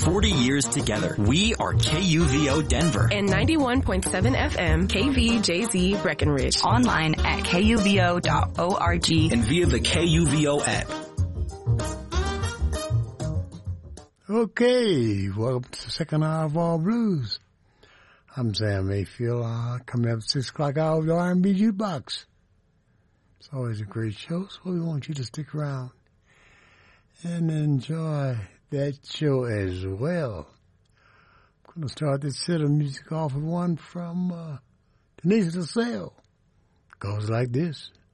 40 years together. We are KUVO Denver. And 91.7 FM KVJZ Breckenridge. Online at KUVO.org. And via the KUVO app. Okay, welcome to the second hour of All Blues. I'm Sam Mayfield. Coming up at 6 o'clock hour of the R&B Jukebox. It's always a great show, so we want you to stick around and enjoy that show as well. I'm going to start this set of music off with one from Denise LaSalle. Goes like this.